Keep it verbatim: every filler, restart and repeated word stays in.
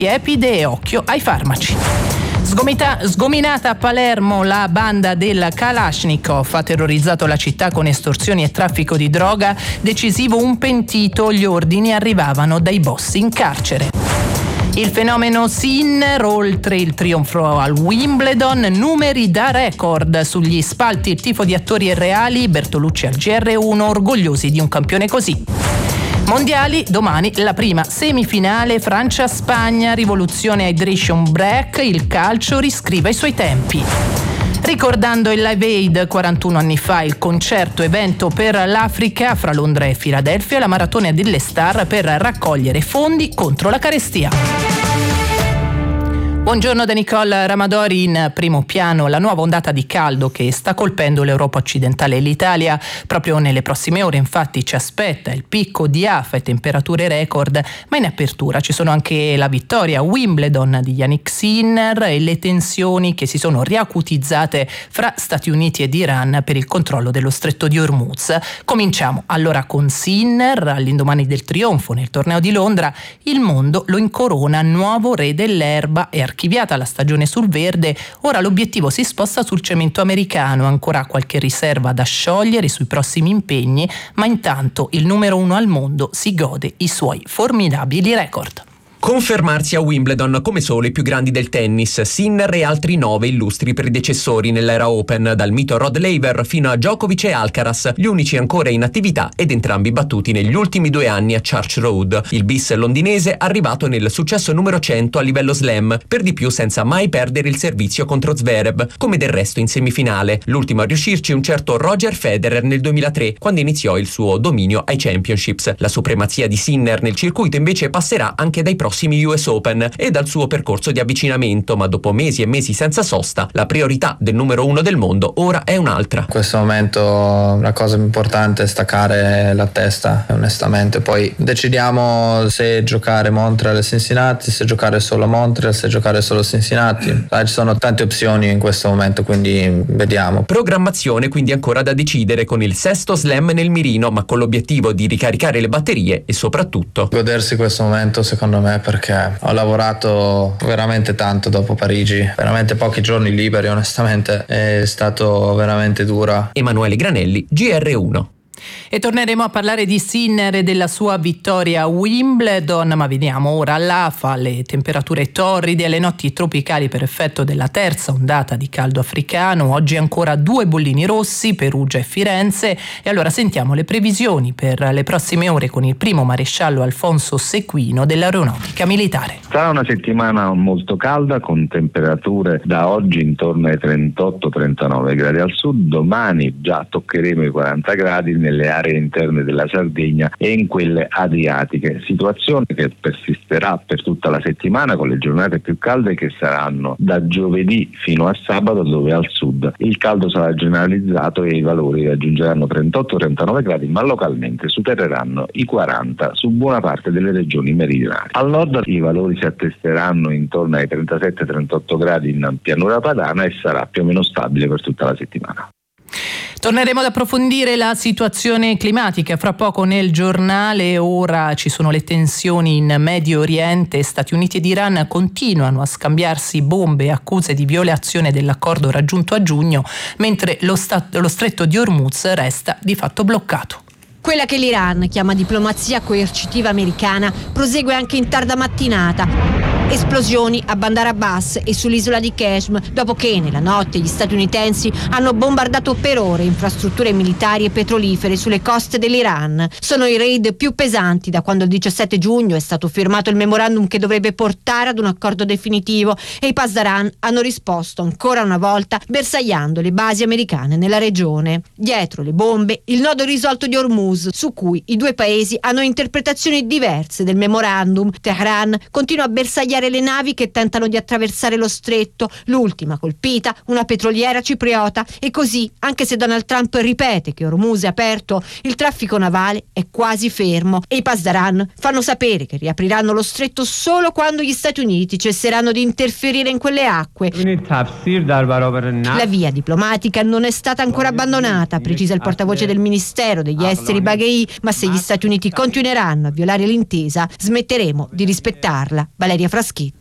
Epide e occhio ai farmaci. Sgomita, sgominata a Palermo la banda del Kalashnikov, ha terrorizzato la città con estorsioni e traffico di droga. Decisivo un pentito, gli ordini arrivavano dai boss in carcere. Il fenomeno Sinner, oltre il trionfo al Wimbledon, numeri da record sugli spalti, il tifo di attori e reali, Bertolucci al G R uno, orgogliosi di un campione così. Mondiali, domani la prima semifinale Francia-Spagna, rivoluzione hydration break, il calcio riscrive i suoi tempi. Ricordando il Live Aid quarantuno anni fa, il concerto evento per l'Africa fra Londra e Filadelfia, la maratona delle star per raccogliere fondi contro la carestia. Buongiorno da Nicole Ramadori. In primo piano la nuova ondata di caldo che sta colpendo l'Europa occidentale e l'Italia. Proprio nelle prossime ore infatti ci aspetta il picco di afa e temperature record, ma in apertura ci sono anche la vittoria a Wimbledon di Jannik Sinner e le tensioni che si sono riacutizzate fra Stati Uniti ed Iran per il controllo dello stretto di Hormuz. Cominciamo allora con Sinner. All'indomani del trionfo nel torneo di Londra, il mondo lo incorona nuovo re dell'erba e archiviata la stagione sul verde, ora l'obiettivo si sposta sul cemento americano, ancora qualche riserva da sciogliere sui prossimi impegni, ma intanto il numero uno al mondo si gode i suoi formidabili record. Confermarsi a Wimbledon come solo i più grandi del tennis, Sinner e altri nove illustri predecessori nell'era Open, dal mito Rod Laver fino a Djokovic e Alcaraz, gli unici ancora in attività ed entrambi battuti negli ultimi due anni a Church Road. Il bis londinese arrivato nel successo numero cento a livello slam, per di più senza mai perdere il servizio contro Zverev, come del resto in semifinale. L'ultimo a riuscirci un certo Roger Federer nel duemilatré, quando iniziò il suo dominio ai Championships. La supremazia di Sinner nel circuito invece passerà anche dai prossimi U S Open e dal suo percorso di avvicinamento, ma dopo mesi e mesi senza sosta, la priorità del numero uno del mondo ora è un'altra. In questo momento la cosa importante è staccare la testa, onestamente. Poi decidiamo se giocare Montreal e Cincinnati, se giocare solo Montreal, se giocare solo Cincinnati. Dai, ci sono tante opzioni in questo momento, quindi vediamo. Programmazione quindi ancora da decidere, con il sesto slam nel mirino, ma con l'obiettivo di ricaricare le batterie e soprattutto godersi questo momento, secondo me, perché ho lavorato veramente tanto dopo Parigi, veramente pochi giorni liberi, onestamente è stato veramente dura. Emanuele Granelli, G R uno. E torneremo a parlare di Sinner e della sua vittoria a Wimbledon, ma veniamo ora all'Afa, alle temperature torride, alle notti tropicali per effetto della terza ondata di caldo africano. Oggi ancora due bollini rossi, Perugia e Firenze. E allora sentiamo le previsioni per le prossime ore con il primo maresciallo Alfonso Sequino dell'Aeronautica Militare. Sarà una settimana molto calda, con temperature da oggi intorno ai trentotto trentanove gradi al sud. Domani già toccheremo i quaranta gradi nelle aree interne della Sardegna e in quelle adriatiche, situazione che persisterà per tutta la settimana, con le giornate più calde che saranno da giovedì fino a sabato, dove al sud il caldo sarà generalizzato e i valori raggiungeranno trentotto trentanove gradi, ma localmente supereranno i quaranta su buona parte delle regioni meridionali. Al nord i valori si attesteranno intorno ai trentasette trentotto gradi in pianura padana e sarà più o meno stabile per tutta la settimana. Torneremo ad approfondire la situazione climatica fra poco nel giornale. Ora ci sono le tensioni in Medio Oriente. Stati Uniti ed Iran continuano a scambiarsi bombe e accuse di violazione dell'accordo raggiunto a giugno, mentre lo, stat- lo stretto di Hormuz resta di fatto bloccato. Quella che l'Iran chiama diplomazia coercitiva americana prosegue anche in tarda mattinata. Esplosioni a Bandar Abbas e sull'isola di Qeshm, dopo che nella notte gli statunitensi hanno bombardato per ore infrastrutture militari e petrolifere sulle coste dell'Iran. Sono i raid più pesanti da quando il diciassette giugno è stato firmato il memorandum che dovrebbe portare ad un accordo definitivo, e i Pasdaran hanno risposto ancora una volta bersagliando le basi americane nella regione. Dietro le bombe il nodo irrisolto di Hormuz, su cui i due paesi hanno interpretazioni diverse del memorandum. Teheran continua a bersagliare le navi che tentano di attraversare lo stretto, l'ultima colpita una petroliera cipriota, e così, anche se Donald Trump ripete che Hormuz è aperto, il traffico navale è quasi fermo e i Pasdaran fanno sapere che riapriranno lo stretto solo quando gli Stati Uniti cesseranno di interferire in quelle acque. La via diplomatica non è stata ancora abbandonata, precisa il portavoce del Ministero degli Esteri Baghei, ma se gli Stati Uniti continueranno a violare l'intesa, smetteremo di rispettarla. Valeria Frascati, Berteschi.